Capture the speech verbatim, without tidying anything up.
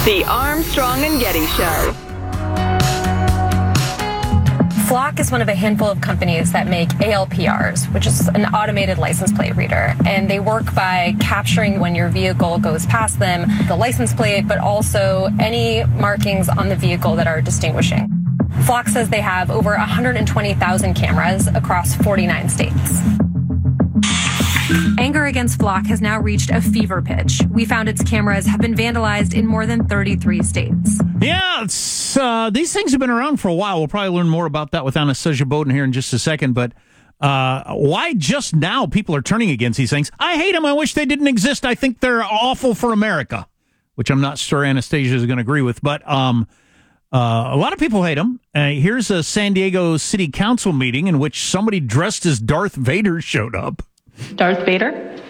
The Armstrong and Getty Show. Flock is one of a handful of companies that make A L P Rs, which is an automated license plate reader. And they work by capturing when your vehicle goes past them, the license plate, but also any markings on the vehicle that are distinguishing. Flock says they have over one hundred twenty thousand cameras across forty-nine states. Anger against Flock has now reached a fever pitch. We found its cameras have been vandalized in more than thirty-three states. Yeah, it's, uh, these things have been around for a while. We'll probably learn more about that with Anastasia Bowden here in just a second. But uh, why just now people are turning against these things? I hate them. I wish they didn't exist. I think they're awful for America, which I'm not sure Anastasia is going to agree with. But um, uh, a lot of people hate them. Uh, here's a San Diego City Council meeting in which somebody dressed as Darth Vader showed up. Darth Vader?